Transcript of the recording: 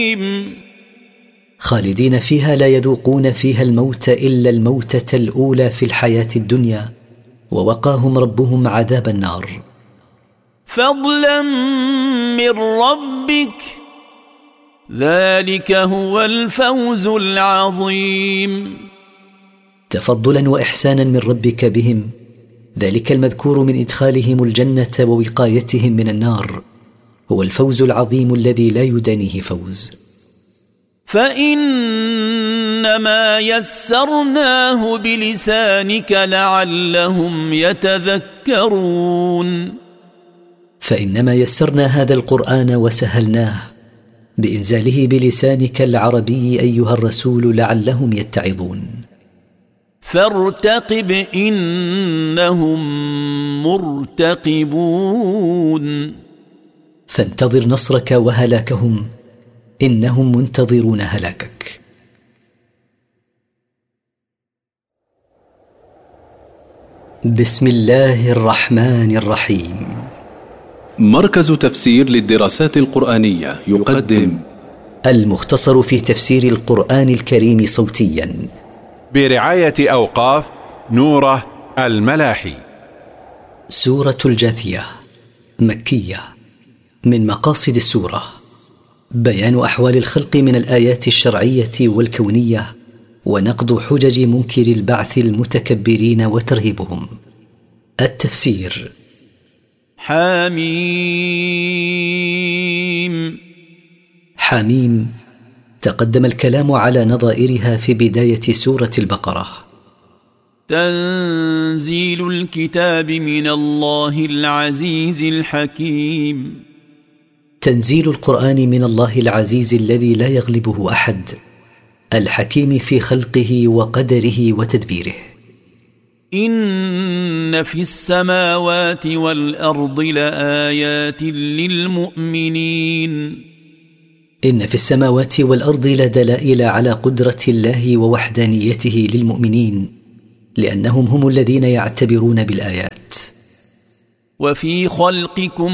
خالدين فيها لا يذوقون فيها الموت إلا الموتة الأولى في الحياة الدنيا، ووقاهم ربهم عذاب النار. فضلا من ربك، ذلك هو الفوز العظيم. تفضلا وإحسانا من ربك بهم، ذلك المذكور من إدخالهم الجنة ووقايتهم من النار هو الفوز العظيم الذي لا يدانيه فوز. فإنما يسرناه بلسانك لعلهم يتذكرون. فإنما يسرنا هذا القرآن وسهلناه بإنزاله بلسانك العربي أيها الرسول لعلهم يتعظون. فارتقب إنهم مرتقبون. فانتظر نصرك وهلاكهم، إنهم منتظرون هلاكك. بسم الله الرحمن الرحيم. مركز تفسير للدراسات القرآنية يقدم المختصر في تفسير القرآن الكريم صوتيا برعاية أوقاف نوره الملاحي. سورة الجاثية مكية. من مقاصد السورة بيان أحوال الخلق من الآيات الشرعية والكونية، ونقض حجج منكر البعث المتكبرين وترهيبهم. التفسير. حميم. حميم تقدم الكلام على نظائرها في بداية سورة البقرة. تنزيل الكتاب من الله العزيز الحكيم. تنزيل القرآن من الله العزيز الذي لا يغلبه أحد، الحكيم في خلقه وقدره وتدبيره. إن في السماوات والأرض لآيات للمؤمنين. إن في السماوات والأرض لدلائل على قدرة الله ووحدانيته للمؤمنين، لأنهم هم الذين يعتبرون بالآيات. وفي خلقكم